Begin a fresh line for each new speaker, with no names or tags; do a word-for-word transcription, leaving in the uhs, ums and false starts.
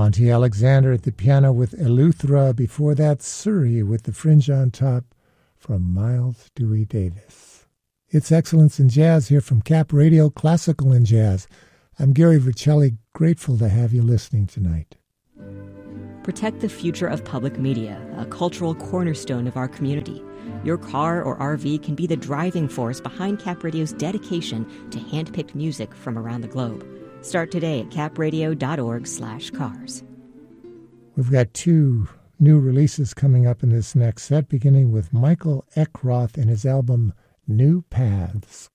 Monty Alexander at the piano with Eleuthera. Before that, Surrey with the fringe on top from Miles Dewey Davis. It's Excellence in Jazz here from Cap Radio, Classical and Jazz. I'm Gary Vercelli, grateful to have you listening tonight.
Protect the future of public media, a cultural cornerstone of our community. Your car or R V can be the driving force behind Cap Radio's dedication to hand-picked music from around the globe. Start today at capradio.org slash cars.
We've got two new releases coming up in this next set, beginning with Michael Eckroth and his album New Paths.